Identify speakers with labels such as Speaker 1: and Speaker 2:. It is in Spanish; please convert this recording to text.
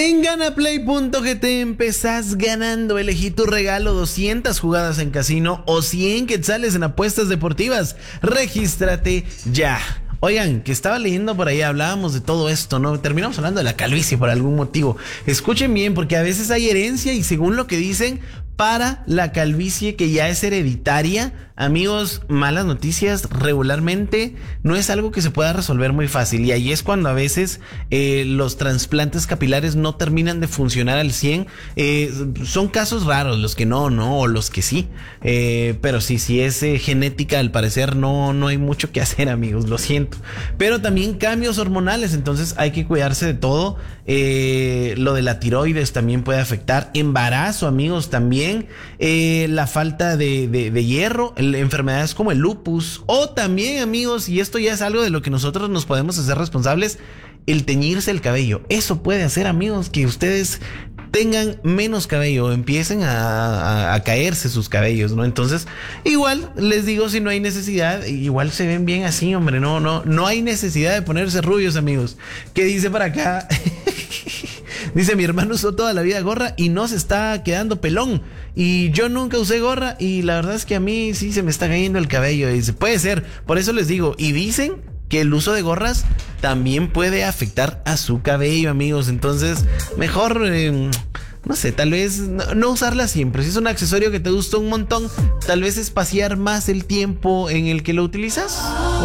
Speaker 1: En ganaplay.gt empezás ganando. Elegí tu regalo: 200 jugadas en casino o 100 quetzales en apuestas deportivas. Regístrate ya. Oigan, que estaba leyendo por ahí, hablábamos de todo esto, ¿no? Terminamos hablando de la calvicie por algún motivo. Escuchen bien, porque a veces hay herencia y según lo que dicen, para la calvicie que ya es hereditaria, amigos, malas noticias, regularmente no es algo que se pueda resolver muy fácil. Y ahí es cuando a veces los trasplantes capilares no terminan de funcionar al 100. Son casos raros los que no, o los que sí. Pero sí, si es genética, al parecer no hay mucho que hacer, amigos, lo siento. Pero también cambios hormonales, entonces hay que cuidarse de todo. Lo de la tiroides también puede afectar. Embarazo, amigos, también. La falta de hierro, enfermedades como el lupus, o también, amigos, y esto ya es algo de lo que nosotros nos podemos hacer responsables, el teñirse el cabello. Eso puede hacer, amigos, que ustedes tengan menos cabello, empiecen a caerse sus cabellos, ¿no? Entonces, igual les digo, si no hay necesidad, igual se ven bien así, hombre, no hay necesidad de ponerse rubios, amigos. ¿Qué dice para acá? Dice: mi hermano usó toda la vida gorra y no se está quedando pelón. Y yo nunca usé gorra y la verdad es que a mí sí se me está cayendo el cabello. Dice: puede ser, por eso les digo. Y dicen que el uso de gorras también puede afectar a su cabello, amigos. Entonces, mejor, no sé, tal vez no usarla siempre. Si es un accesorio que te gusta un montón, tal vez espaciar más el tiempo en el que lo utilizas.